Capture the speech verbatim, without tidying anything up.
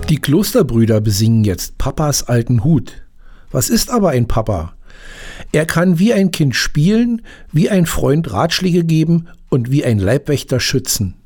Die Klosterbrüder besingen jetzt Papas alten Hut. Was ist aber ein Papa? Er kann wie ein Kind spielen, wie ein Freund Ratschläge geben und wie ein Leibwächter schützen.